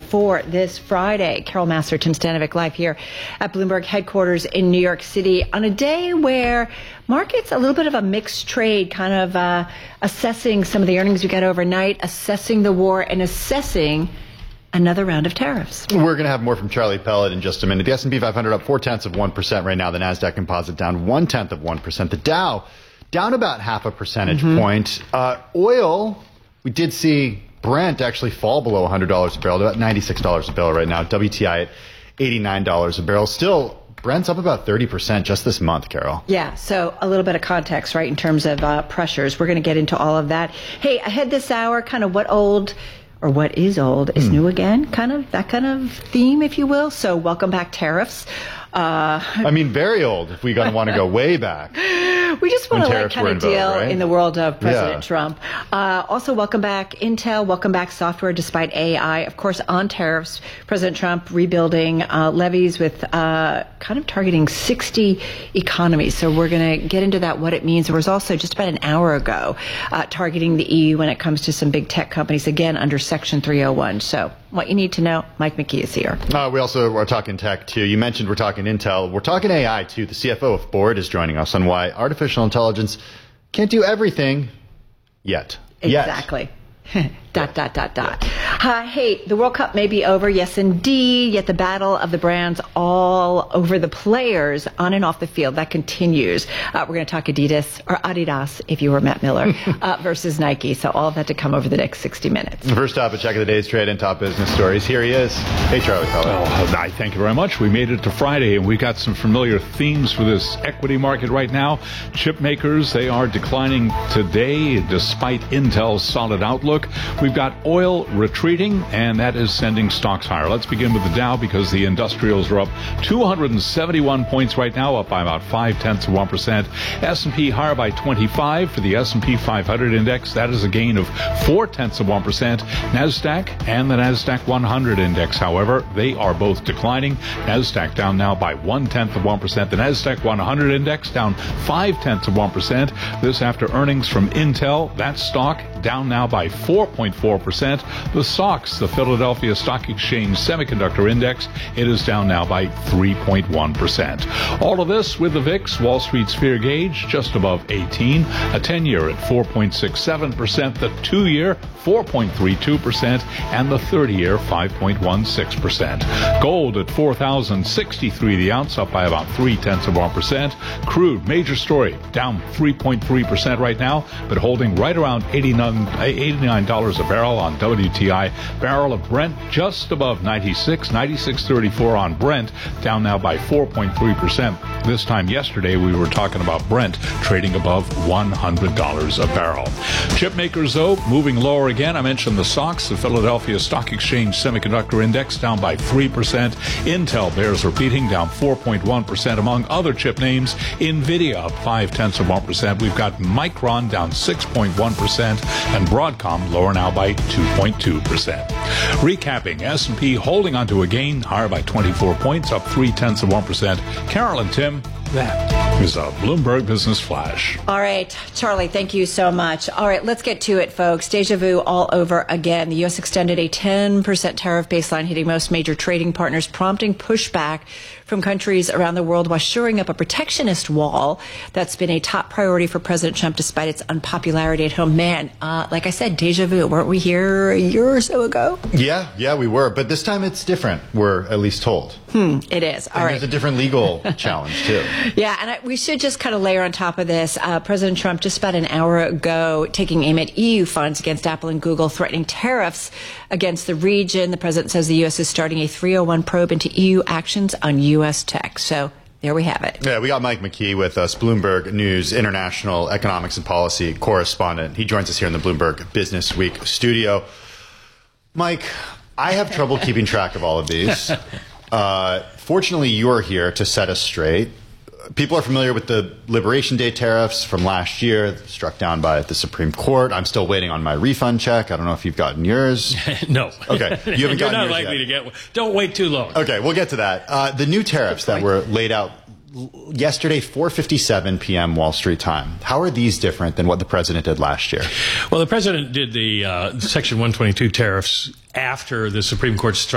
for this Friday. Carol Massar, Tim Stanovic, live here at Bloomberg headquarters in New York City on a day where markets a little bit of a mixed trade, kind of assessing some of the earnings we got overnight, assessing the war, and assessing another round of tariffs. We're going to have more from Charlie Pellet in just a minute. The S&P 500 up 0.4% right now. The NASDAQ Composite down 0.1%. The Dow down about half a percentage point. Oil, we did see Brent actually fall below $100 a barrel, about $96 a barrel right now. WTI at $89 a barrel. Still, Brent's up about 30% just this month, Carol. Yeah, so a little bit of context, right, in terms of pressures. We're going to get into all of that. Hey, ahead this hour, kind of what is old is new again, kind of that kind of theme, if you will. So welcome back tariffs. I mean, very old if we want to go way back. We just want to kind of deal right? in the world of President Trump. Also, welcome back Intel, welcome back software despite AI. Of course, on tariffs, President Trump rebuilding levies with kind of targeting 60 economies. So we're going to get into that, what it means. There was also just about an hour ago targeting the EU when it comes to some big tech companies, again, under Section 301. So what you need to know, Mike McKee is here. We also are talking tech, too. You mentioned we're talking Intel. We're talking AI, too. The CFO of Ford is joining us on why artificial intelligence can't do everything yet. Exactly. Hey, the World Cup may be over, yes indeed, yet the battle of the brands all over the players on and off the field, that continues. We're going to talk Adidas, if you were Matt Miller, versus Nike. So all of that to come over the next 60 minutes. First up, a check of the day's trade and top business stories. Here he is. Hey, Charlie Pellet. I thank you very much. We made it to Friday, and we've got some familiar themes for this equity market right now. Chip makers, they are declining today despite Intel's solid outlook. We've got oil retreating, and that is sending stocks higher. Let's begin with the Dow because the industrials are up 271 points right now, up by about 0.5%. S&P higher by 25 for the S&P 500 index. That is a gain of 0.4%. NASDAQ and the NASDAQ 100 index, however, they are both declining. NASDAQ down now by 0.1%. The NASDAQ 100 index down 0.5%. This after earnings from Intel. That stock down now by 4.4%. The SOX, the Philadelphia Stock Exchange Semiconductor Index, it is down now by 3.1%. All of this with the VIX, Wall Street's fear gauge, just above 18. A 10-year at 4.67%. The 2-year, 4.32%. And the 30-year, 5.16%. Gold at $4,063 the ounce, up by about 0.3%. Crude, major story, down 3.3% right now, but holding right around $89 a barrel on WTI. Barrel of Brent just above 96.34 on Brent, down now by 4.3%. This time yesterday we were talking about Brent trading above $100 a barrel. Chip makers, though, moving lower again. I mentioned the SOX, the Philadelphia Stock Exchange Semiconductor Index, down by 3%. Intel bears repeating, down 4.1%. Among other chip names, NVIDIA up 0.5%. We've got Micron down 6.1%. And Broadcom lower now by 2.2%. Recapping, S&P holding onto a gain, higher by 24 points, up 0.3%. Carol and Tim, that is a Bloomberg Business Flash. All right, Charlie, thank you so much. All right, let's get to it, folks. Deja vu all over again. The U.S. extended a 10% tariff baseline hitting most major trading partners, prompting pushback from countries around the world while shoring up a protectionist wall that's been a top priority for President Trump despite its unpopularity at home. Man, like I said, deja vu. Weren't we here a year or so ago? Yeah, we were. But this time it's different, we're at least told. It is. All right. There's a different legal challenge, too. Yeah, and we should just kind of layer on top of this. President Trump, just about an hour ago, taking aim at EU funds against Apple and Google, threatening tariffs against the region. The president says the U.S. is starting a 301 probe into EU actions on U.S. tech. So there we have it. Yeah, we got Mike McKee with us, Bloomberg News International Economics and Policy Correspondent. He joins us here in the Bloomberg Business Week studio. Mike, I have trouble keeping track of all of these. Fortunately, you're here to set us straight. People are familiar with the Liberation Day tariffs from last year, struck down by the Supreme Court. I'm still waiting on my refund check. I don't know if you've gotten yours. No. Okay. You haven't gotten yours You're not likely to get one. Don't wait too long. Okay, we'll get to that. The new tariffs that were laid out yesterday, 4:57 p.m. Wall Street time. How are these different than what the president did last year? Well, the president did the Section 122 tariffs after the Supreme Court struck